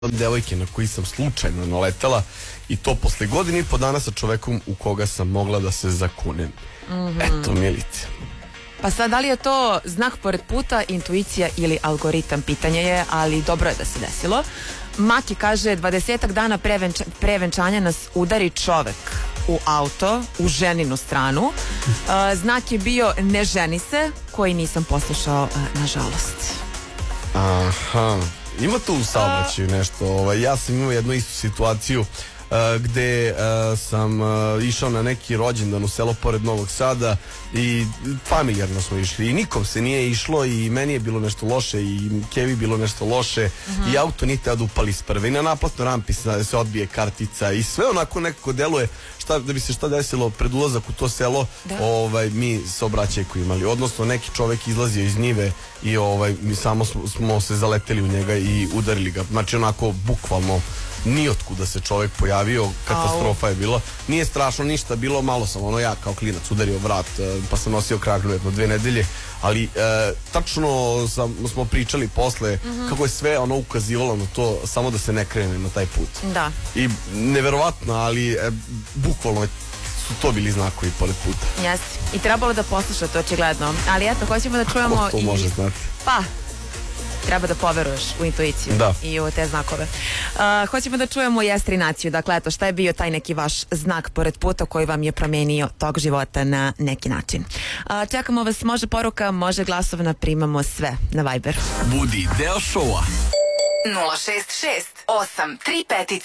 devojke na koji sam slučajno naletela i to posle godine i po dana sa čovekom u koga sam mogla da se zakunem. Eto, Milice. Pa sad, da li je to znak pored puta, intuicija ili algoritam, pitanje je, ali dobro je da se desilo. Maki kaže, 20 dana pre venčanja nas udari čovek u auto, u ženinu stranu. Znak je bio ne ženi se, koji nisam poslušao, nažalost. Aha, ima tu u saobraćaju nešto. Ja sam imao jednu istu situaciju gde sam išao na neki rođendan u selo pored Novog Sada i familijarno smo išli i nikom se nije išlo i meni je bilo nešto loše i Kevi bilo nešto loše i auto nije tada upali iz prve i na naplatnoj rampi se odbije kartica i sve onako nekako deluje da bi se šta desilo pred ulazak u to selo, mi saobraćajku imali, odnosno neki čovek izlazio iz njive i mi samo smo se zaleteli u njega i udarili ga, znači onako bukvalno nijotkuda se čovjek pojavio, katastrofa je bila. Nije strašno ništa bilo, malo sam ja kao klinac udario vrat, pa sam nosio kragnu jedno 2 nedelje, ali tačno smo pričali posle kako je sve ukazivalo na to samo da se ne krene na taj put. Da. I neverovatno, ali bukvalno su to bili znakovi pored puta. Jeste. I trebalo da poslušate očigledno. Ali eto, hoćemo da čujemo Ko to može znati? Pa, treba da poveruješ u intuiciju i u te znakove. Hoćemo da čujemo jestrinaciju. Dakle, eto, šta je bio taj neki vaš znak pored puta koji vam je promenio tok života na neki način. Čekamo vas, može poruka, može glasovna, primamo sve na Viber. Budi deo šova. 066 835